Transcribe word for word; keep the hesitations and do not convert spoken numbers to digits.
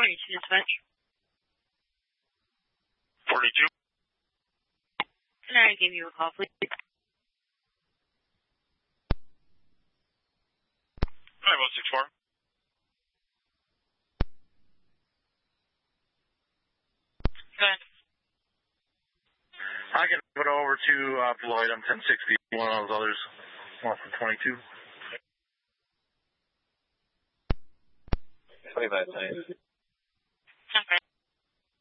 forty-two dispatch. forty-two. Can I give you a call, please? five oh six four. Go ahead. I can put it over to uh, Floyd. I'm ten sixty. One of those others. One from twenty-two. twenty-five times.